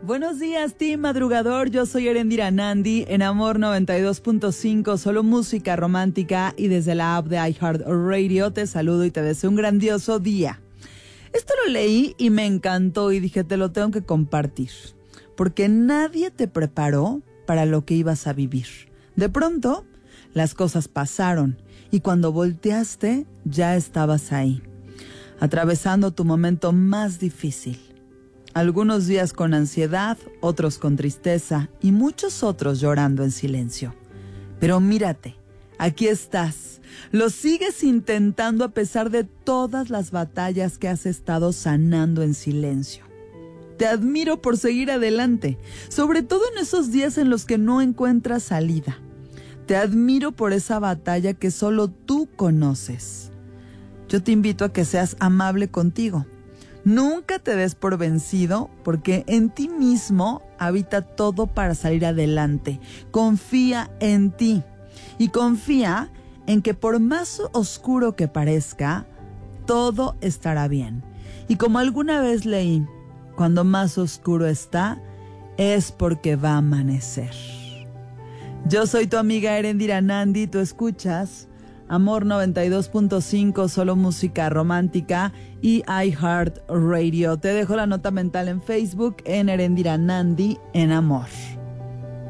Buenos días, team madrugador. Yo soy Erendira Nandi en Amor 92.5, solo música romántica, y desde la app de iHeartRadio te saludo y te deseo un grandioso día. Esto lo leí y me encantó y dije, te lo tengo que compartir, porque nadie te preparó para lo que ibas a vivir. De pronto, las cosas pasaron y cuando volteaste ya estabas ahí, atravesando tu momento más difícil. Algunos días con ansiedad, otros con tristeza y muchos otros llorando en silencio. Pero mírate, aquí estás. Lo sigues intentando a pesar de todas las batallas que has estado sanando en silencio. Te admiro por seguir adelante, sobre todo en esos días en los que no encuentras salida. Te admiro por esa batalla que solo tú conoces. Yo te invito a que seas amable contigo. Nunca te des por vencido, porque en ti mismo habita todo para salir adelante. Confía en ti y confía en que por más oscuro que parezca, todo estará bien. Y como alguna vez leí, cuando más oscuro está, es porque va a amanecer. Yo soy tu amiga Erendira Nandi, tú escuchas Amor 92.5, solo música romántica, y iHeartRadio. Te dejo la nota mental en Facebook en Erendira Nandi en Amor.